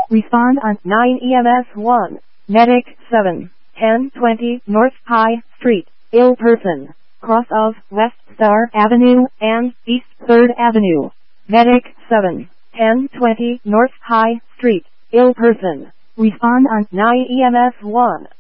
Respond on 9 EMS 1. Medic 7. 1020 North High Street. Ill person. Cross of West Star Avenue and East 3rd Avenue. Medic 7. 1020 North High Street. Ill person. Respond on 9 EMS 1.